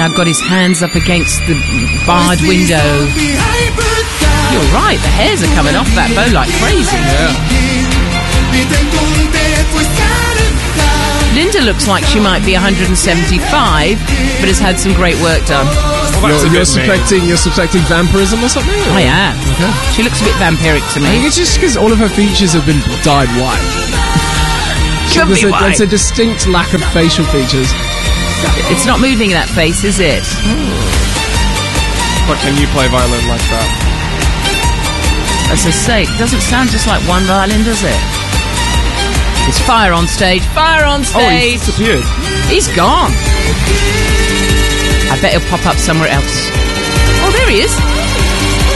now got his hands up against the barred window. You're right, the hairs are coming off that bow like crazy. Linda looks like she might be 175, but has had some great work done. Well, you're suspecting vampirism or something? Or? I am. Okay. She looks a bit vampiric to me. I think it's just because all of her features have been dyed white. There's a distinct lack of facial features. It's not moving that face, is it? But can you play violin like that? As I say, it doesn't sound just like one violin, does it? It's fire on stage. Fire on stage. Oh, he's disappeared. He's gone. I bet he'll pop up somewhere else. Oh, there he is.